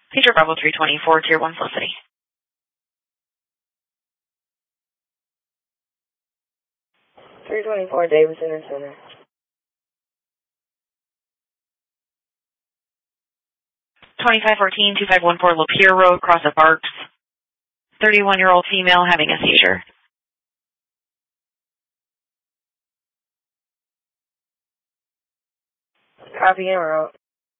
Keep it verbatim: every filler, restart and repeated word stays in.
Peter Bravo three twenty-four, Tier one Felicity. three twenty-four, Davidson and Center. twenty-five fourteen, two five one four Lapeer Road, Cross of Barks. thirty-one-year-old female having a seizure. Copy en route.